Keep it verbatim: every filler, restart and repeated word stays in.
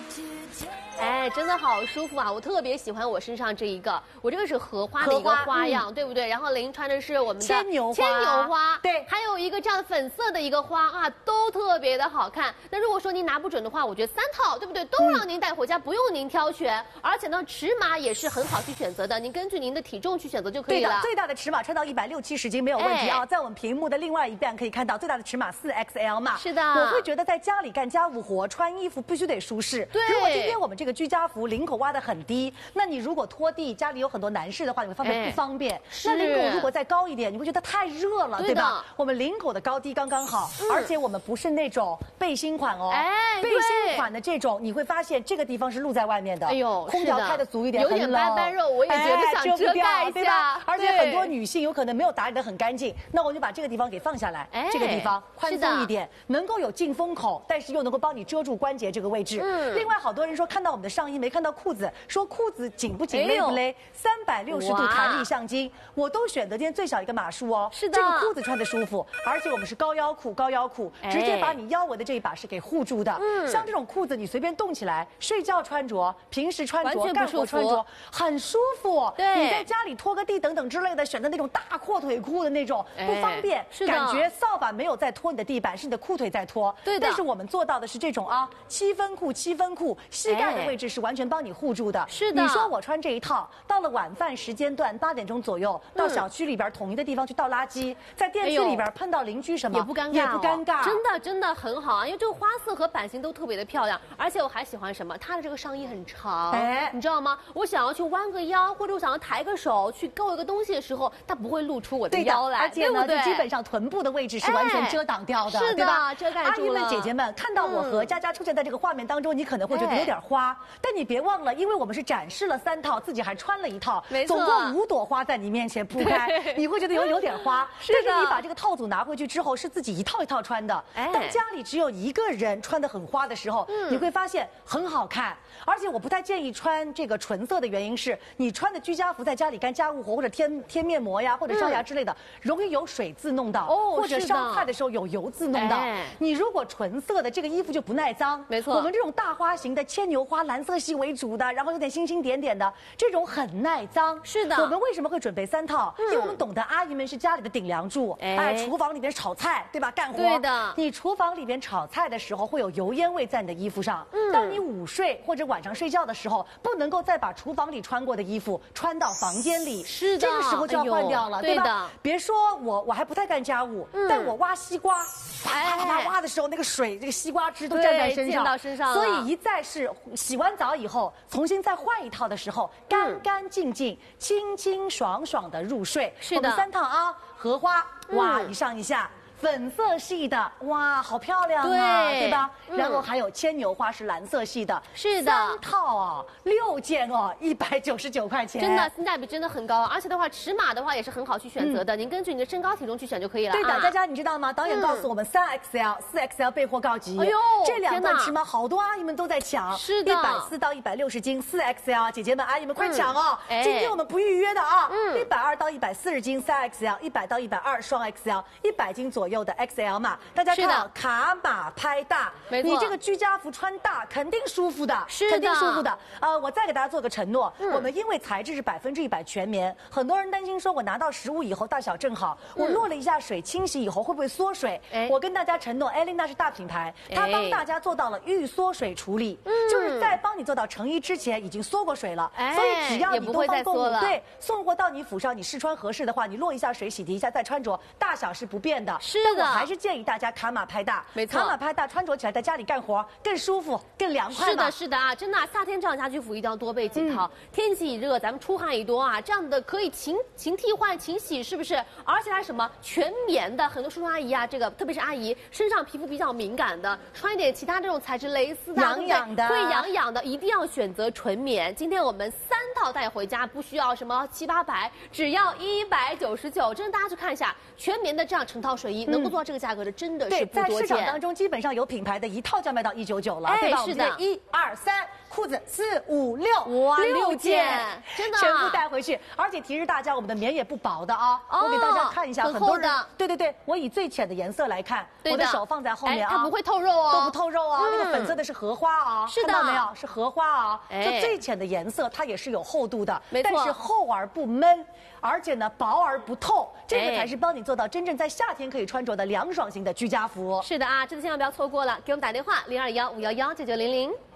哎，真的好舒服啊！我特别喜欢我身上这一个，我这个是荷花的一个花样，嗯、对不对？然后林穿的是我们的牵牛花， 牵牛花， 对， 还有一个这样粉色的一个花啊，都特别的好看。那如果说您拿不准的话，我觉得三套，对不对？都让您带回家，嗯、不用您挑选，而且呢，尺码也是很好去选择的，您根据您的体重去选择就可以了。 对的，最大的尺码穿到一百六七十斤没有问题啊。哎、在我们屏幕的另外一边可以看到最大的尺码四 X L 嘛。 是的， 我会觉得在家里干家务活，穿衣服必须得舒适。 对， 如果今天我们这个居家服领口挖得很低，那你如果拖地，家里有很多男士的话，你会发现不方便。哎、那领口如果再高一点，你会觉得太热了，对吧？我们领口的高低刚刚好，嗯、而且我们不是那种背心款哦。 哎， 背心款的这种，你会发现这个地方是露在外面的。 哎呦， 空调开的足一点， 有点斑斑肉，我也觉得想遮盖一下， 对吧？而且很多女性有可能没有打理得很干净，那我就把这个地方给放下来， 哎、 这个地方宽松一点，能够有进风口，但是又能够帮你遮住关节这个位置。嗯。另外，好多人说看到我们的上衣没看到裤子，说裤子紧不紧、勒不勒？三百六十度弹力橡筋，我都选择今天最小一个码数哦。 是的。 这个裤子穿的舒服，而且我们是高腰裤，高腰裤直接把你腰围的这一把是给护住的。嗯。像这种裤子你随便动起来，睡觉穿着，平时穿着，干活穿着，很舒服。 对。 你在家里拖个地等等之类的，选择那种大阔腿裤的那种不方便， 是的。 感觉扫把没有在拖你的地板，是你的裤腿在拖。 对的。 但是我们做到的是这种啊，七分裤，七分裤，膝盖的位置是完全帮你护住的。 是的。 你说我穿这一套，到了晚饭时间段八点钟左右，到小区里边统一的地方去倒垃圾，在电梯里边碰到邻居什么也不尴尬， 也不尴尬， 真的真的很好啊！因为这个花色和版型都特别的漂亮，而且我还喜欢什么？它的这个上衣很长，哎，你知道吗？我想要去弯个腰，或者我想要抬个手去够一个东西的时候，它不会露出我的腰来， 而且呢，就基本上臀部的位置是完全遮挡掉的， 是对吧？ 遮盖住了。 阿姨们、姐姐们，看到我和佳佳出现在这个画面当中，你可能会觉得有点花，但你别忘了，因为我们是展示了三套，自己还穿了一套， 没错， 总共五朵花在你面前铺开，你会觉得有有点花。 是的。 但是你把这个套组拿回去之后，是自己一套一套穿的。哎，当家里只有一个人穿得很花的时候，嗯、你会发现很好看。而且我不太建议穿这个纯色的原因是，你穿的居家服在家里干家务活或者贴贴面膜呀，或者刷牙之类的，嗯、容易有水渍弄到，哦，或者烧菜的时候有油渍弄到。哎、你如果纯色的这个衣服就不耐脏。 没错， 我们这种大花型的牵牛花蓝色系为主的，然后有点星星点点的，这种很耐脏。 是的。 我们为什么会准备三套？嗯、因为我们懂得阿姨们是家里的顶梁柱，哎，哎厨房里边炒菜，对吧？干活。 对的。 你厨房里边炒菜的时候会有油烟味在你的衣服上。嗯。当你午睡或者晚上睡觉的时候，不能够再把厨房里穿过的衣服穿到房间里。 是的。 这个时候就要换掉了， 哎、 对吧？ 对的。 别说我我还不太干家务，嗯、但我挖西瓜，啪啪啪挖的时候，那个水这个西瓜汁都沾在身上， 溅到身上了。 所以一再是洗完澡以后，重新再换一套的时候，干干净净、清清爽爽的入睡。 是的。 我们三套啊，荷花哇，一上一下。粉色系的，哇，好漂亮啊，对, 对吧？嗯、然后还有牵牛花是蓝色系的， 是的， 三套啊，六件哦，一百九十九块钱， 真的性价比真的很高，而且的话，尺码的话也是很好去选择的，嗯、您根据你的身高体重去选就可以了。 对的， 啊、 佳佳你知道吗？导演告诉我们三 X L、四 X L 备货告急， 哎呦， 这两段尺码好多阿姨们都在抢， 是的， 一百四到一百六十斤，四 X L， 姐姐们阿姨们快抢哦！ 嗯、 今天我们不预约的啊， 嗯， 一百二到一百四十斤，三 X L， 一百到一百二双 X L， 一百斤左右的 X L 码。大家看，卡码拍大， 没错， 你这个居家服穿大肯定舒服的， 是的， 肯定舒服的。呃，我再给大家做个承诺，嗯、我们因为材质是百分之一百全棉，很多人担心说我拿到实物以后大小正好，嗯、我落了一下水，清洗以后会不会缩水？哎、我跟大家承诺，艾琳娜是大品牌，它帮大家做到了预缩水处理，嗯、就是在帮你做到成衣之前已经缩过水了， 哎、 所以只要你东方购物对送货到你府上，你试穿合适的话，你落一下水，洗涤一下再穿着，大小是不变的。 是的，但我还是建议大家卡码拍大， 没错， 卡码拍大，穿着起来在家里干活更舒服、更凉快。 是的，是的啊，真的、啊，夏天这样家居服一定要多备几套。嗯、天气一热，咱们出汗一多啊，这样的可以勤勤替换、勤洗，是不是？而且还什么全棉的，很多叔叔阿姨啊，这个特别是阿姨身上皮肤比较敏感的，穿一点其他这种材质蕾丝的、 痒痒的、 会痒痒的，一定要选择纯棉。今天我们三套带回家，不需要什么七八百，只要一百九十九。真的，大家去看一下全棉的这样成套睡衣，嗯、能够做到这个价格的，真的是不多见。 在市场当中，基本上有品牌的一套就要卖到一九九了， 哎、 对吧？ 是的， 一二三，裤子四五六， 哇， 六件， 真的全部带回去。而且提示大家，我们的棉也不薄的啊，哦、我给大家看一下， 很多人， 的对对对，我以最浅的颜色来看，我的手放在后面啊， 它不会透肉哦， 都不透肉啊。嗯、那个粉色的是荷花啊， 是的， 看到没有？是荷花啊，就最浅的颜色，它也是有厚度的， 没错， 但是厚而不闷。而且呢，薄而不透，这个才是帮你做到真正在夏天可以穿着的凉爽型的居家服。 是的啊，这次千万不要错过了，给我们打电话零二幺五幺幺九九零零。